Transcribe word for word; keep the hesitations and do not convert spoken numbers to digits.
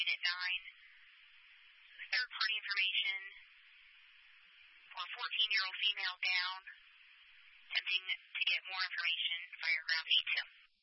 Unit nine, third-party information for fourteen-year-old female down, attempting to get more information, Fireground eight two.